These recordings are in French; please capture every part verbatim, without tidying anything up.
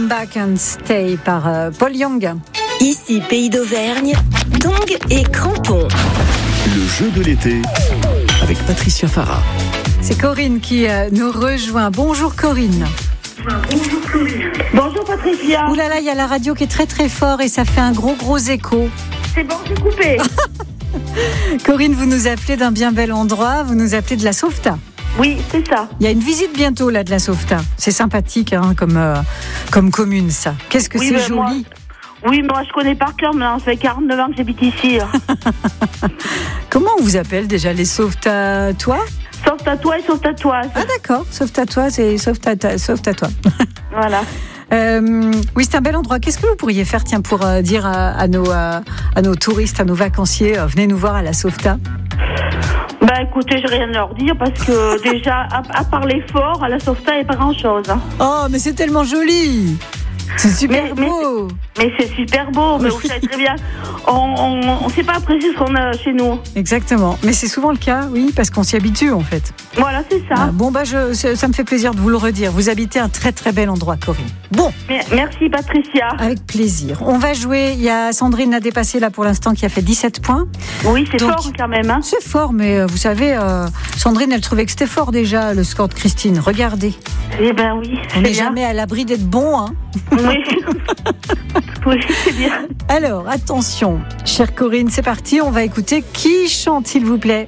Come Back and Stay par euh, Paul Young. Ici, Pays d'Auvergne, tongs et crampons. Le jeu de l'été avec Patricia Farah. C'est Corinne qui euh, nous rejoint. Bonjour Corinne. Bonjour Corinne. Bonjour Patricia. Ouh là là, il y a la radio qui est très très fort et ça fait un gros gros écho. C'est bon, j'ai coupé. Corinne, vous nous appelez d'un bien bel endroit, vous nous appelez de la Sauvetat. Oui, c'est ça. Il y a une visite bientôt là de la Sauvetat. C'est sympathique hein, comme, euh, comme commune ça. Qu'est-ce que oui, c'est ben joli. Moi, oui, moi je connais par cœur, mais ça fait quarante-neuf ans que j'habite ici. Comment on vous appelle déjà les Sauvetatois? Sauvetatois et Sauvetatoises. Ah d'accord, Sauvetatois et Sauvetatois. Voilà. Euh, oui, c'est un bel endroit. Qu'est-ce que vous pourriez faire, tiens, pour euh, dire à, à, nos, à, à nos touristes, à nos vacanciers, euh, venez nous voir à la Sauvetat? Bah écoutez, j'ai rien à leur dire parce que déjà, à, à parler fort, à la Sauvetat, il n'y a pas grand-chose. Hein. Oh, mais c'est tellement joli! C'est super mais, beau. Mais, mais c'est super beau, mais vous savez très bien. On ne sait pas apprécier ce qu'on a chez nous. Exactement. Mais c'est souvent le cas, oui, parce qu'on s'y habitue en fait. Voilà, c'est ça. Ah, bon, bah, je, ça me fait plaisir de vous le redire. Vous habitez un très très bel endroit, Corinne. Bon. Merci Patricia. Avec plaisir. On va jouer. Il y a Sandrine a dépassé là pour l'instant qui a fait dix-sept points. Oui, c'est Donc, fort quand même. Hein. C'est fort, mais euh, vous savez, euh, Sandrine, elle trouvait que c'était fort déjà le score de Christine. Regardez. Eh ben oui. On n'est bien. jamais à l'abri d'être bon, hein. Oui. Oui, c'est bien. Alors, attention, chère Corinne, c'est parti. On va écouter qui chante, s'il vous plaît.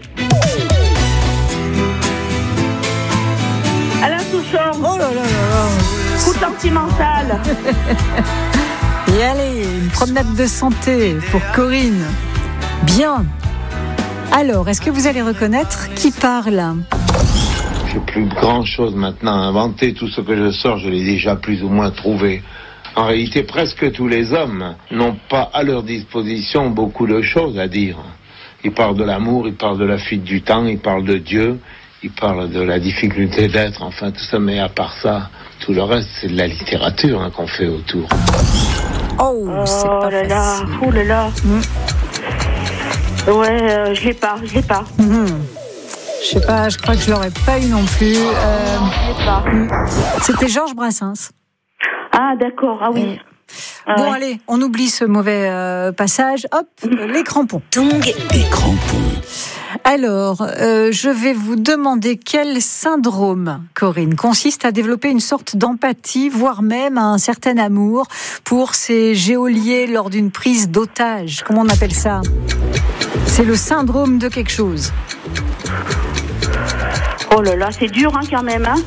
Alain Souchon. Oh là là là là. Coup sentimental. Et allez, une promenade de santé pour Corinne. Bien. Alors, est-ce que vous allez reconnaître qui parle ? J'ai plus grand chose maintenant à inventer. Tout ce que je sors, je l'ai déjà plus ou moins trouvé. En réalité, presque tous les hommes n'ont pas à leur disposition beaucoup de choses à dire. Ils parlent de l'amour, ils parlent de la fuite du temps, ils parlent de Dieu, ils parlent de la difficulté d'être, enfin tout ça. Mais à part ça, tout le reste, c'est de la littérature hein, qu'on fait autour. Oh, c'est pas oh là facile. là, oh là là. Mmh. Ouais, euh, je l'ai pas, je l'ai pas. Mmh. Je sais pas, je crois que je l'aurais pas eu non plus. Euh, Je l'ai pas. C'était Georges Brassens. Ah d'accord, ah oui. Ah, Bon, ouais. allez, on oublie ce mauvais euh, passage. Hop, les crampons. Tongs Et crampons. Alors, euh, je vais vous demander quel syndrome, Corinne, consiste à développer une sorte d'empathie, voire même un certain amour pour ces geôliers lors d'une prise d'otage. Comment on appelle ça ? C'est le syndrome de quelque chose. Oh là là, c'est dur hein, quand même. Hein.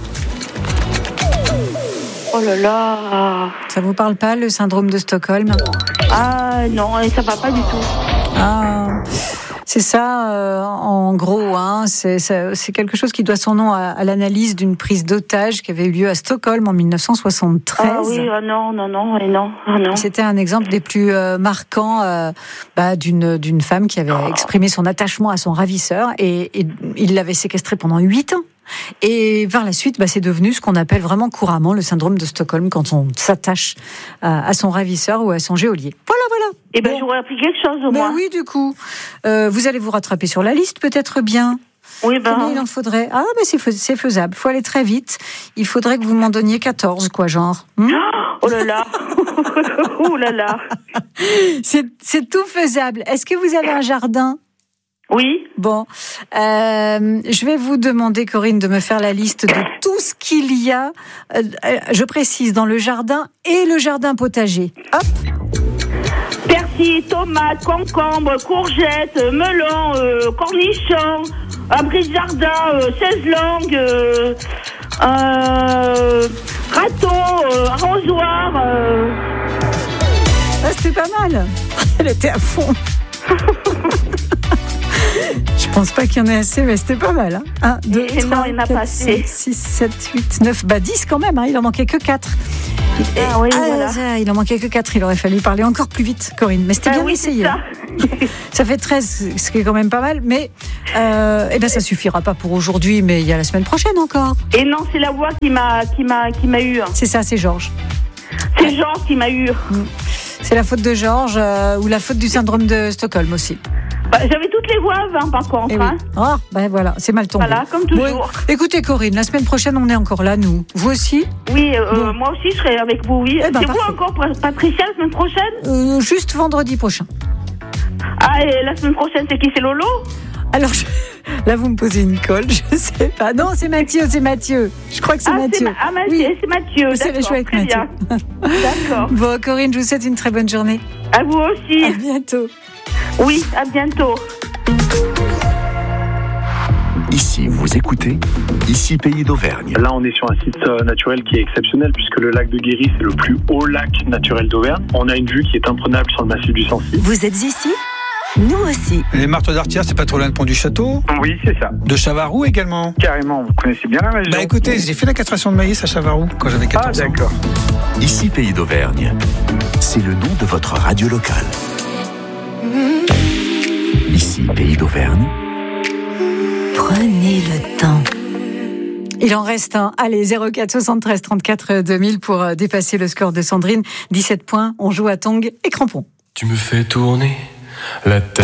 Oh là là. Ça vous parle pas, le syndrome de Stockholm ? Ah non, ça va pas du tout. Ah, c'est ça, euh, en gros, hein, c'est, c'est, c'est quelque chose qui doit son nom à, à l'analyse d'une prise d'otage qui avait eu lieu à Stockholm en dix-neuf cent soixante-treize. Ah oui, ah non, non, non, et non, ah non. C'était un exemple des plus euh, marquants euh, bah, d'une, d'une femme qui avait exprimé son attachement à son ravisseur et, et il l'avait séquestré pendant huit ans. Et par la suite, bah, c'est devenu ce qu'on appelle vraiment couramment le syndrome de Stockholm quand on s'attache à, à son ravisseur ou à son geôlier. Voilà, voilà. Eh ben, Bon. j'aurais appris quelque chose au Ben moins. oui, du coup. Euh, vous allez vous rattraper sur la liste, peut-être bien. Oui, ben. Combien il en faudrait ? Ah, mais c'est, fais- c'est faisable. Il faut aller très vite. Il faudrait que vous m'en donniez quatorze, quoi, genre. Hmm Oh là là. Oh là là. c'est, c'est tout faisable. Est-ce que vous avez un jardin ? Oui. Bon, euh, je vais vous demander, Corinne, de me faire la liste de tout ce qu'il y a, euh, je précise, dans le jardin et le jardin potager. Hop. Persil, tomates, concombres, courgettes, melons, euh, cornichons, abri de jardin, euh, seize langues, euh, euh, râteau, euh, arrosoir. Euh... Ah, c'était pas mal. Elle était à fond. Je pense pas qu'il y en ait assez, mais c'était pas mal. Hein. un, deux, Et non, trois, il n'a quatre, pas assez. cinq, six, sept, huit, neuf, bah dix quand même, hein, il en manquait que quatre. Ah oui, ah, voilà. ça, il en manquait que quatre, il aurait fallu parler encore plus vite, Corinne. Mais c'était Ah bien oui, essayé. c'est ça. Hein. Ça fait treize, ce qui est quand même pas mal, mais euh, eh ben, ça suffira pas pour aujourd'hui, mais il y a la semaine prochaine encore. Et non, c'est la voix qui m'a, qui m'a, qui m'a eu. C'est ça, c'est Georges. C'est Georges qui m'a eu. C'est la faute de Georges euh, ou la faute du syndrome de Stockholm aussi. Bah, j'avais toutes les voix avant, par contre. Eh oui. Hein. Oh, ben voilà, c'est mal tombé. Voilà, comme toujours. Bon, écoutez Corinne, la semaine prochaine, on est encore là, nous. Vous aussi? Oui, euh, Bon. moi aussi, je serai avec vous, oui. Eh ben, c'est parfait. vous encore, Patricia, la semaine prochaine? euh, Juste vendredi prochain. Ah, et la semaine prochaine, c'est qui? C'est Lolo? Alors, je... là, vous me posez une colle, je sais pas. Non, c'est Mathieu, c'est Mathieu. Je crois que c'est Ah, Mathieu. c'est, Ma- ah, Mathieu, Oui. c'est Mathieu. C'est les D'accord, chouettes, très Mathieu. bien. D'accord. Bon, Corinne, je vous souhaite une très bonne journée. À vous aussi. À bientôt. Oui, à bientôt. Ici, vous écoutez, ici Pays d'Auvergne. Là, on est sur un site euh, naturel qui est exceptionnel puisque le lac de Guéry, c'est le plus haut lac naturel d'Auvergne. On a une vue qui est imprenable sur le massif du Sancy. Vous êtes ici? Nous aussi. Les marteaux d'Artière, c'est pas trop loin de Pont du Château. Oui, c'est ça. De Chavarou également. Carrément, vous connaissez bien la région. Bah écoutez, j'ai fait la castration de maïs à Chavarou quand j'avais Ah, quatorze ans. d'accord. Ici Pays d'Auvergne. C'est le nom de votre radio locale. Ici Pays d'Auvergne. Prenez le temps. Il en reste un. Allez, zéro quatre soixante-treize trente-quatre deux mille pour euh, dépasser le score de Sandrine. dix-sept points. On joue à Tongue et Crampon. Tu me fais tourner la tête.